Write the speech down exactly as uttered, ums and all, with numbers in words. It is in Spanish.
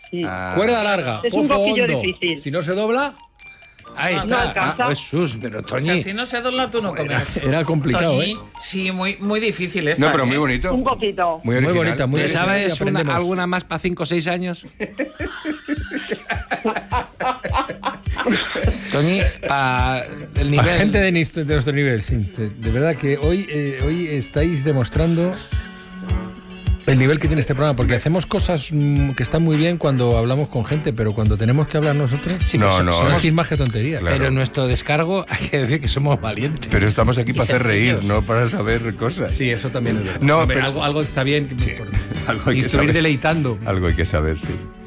Sí. Ah. Cuerda larga, Es un pozo poquillo hondo. difícil. Si no se dobla, Ahí No está. alcanza. Ah, Jesús, pero O Toñi. sea, si no se dobla, tú no comes. era complicado, Toñi, ¿eh? Sí, muy, muy difícil esta. No, pero muy ¿eh? bonito. Un poquito. Muy, Muy original. bonita, muy ¿Te original, y sabes una- aprendemos. alguna más para cinco o seis años? Toñi, para el La nivel... gente de, nuestro- de nuestro nivel, sí. De, de verdad que hoy, eh, hoy estáis demostrando el nivel que tiene este programa, porque hacemos cosas mm, que están muy bien cuando hablamos con gente, pero cuando tenemos que hablar nosotros, Sí, No, pero no, somos- no decís más que tonterías. Claro. Pero en nuestro descargo hay que decir que somos valientes. Pero estamos aquí Y para hacer reír, sencillos. no para saber cosas. Sí, eso también es verdad. No, Hombre, pero- algo, algo está bien. por Algo hay que instruir saber. deleitando. Algo hay que saber, sí.